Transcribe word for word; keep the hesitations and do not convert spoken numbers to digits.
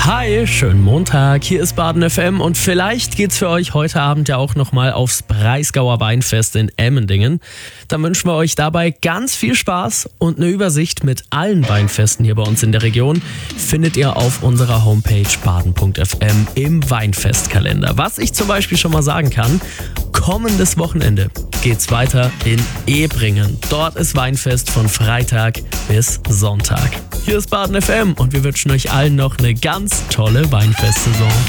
Hi, schönen Montag, hier ist Baden F M und vielleicht geht's für euch heute Abend ja auch nochmal aufs Breisgauer Weinfest in Emmendingen. Dann wünschen wir euch dabei ganz viel Spaß und eine Übersicht mit allen Weinfesten hier bei uns in der Region findet ihr auf unserer Homepage baden punkt f m im Weinfestkalender. Was ich zum Beispiel schon mal sagen kann, kommendes Wochenende geht's weiter in Ebringen. Dort ist Weinfest von Freitag bis Sonntag. Hier ist Baden F M und wir wünschen euch allen noch eine ganz tolle Weinfestsaison.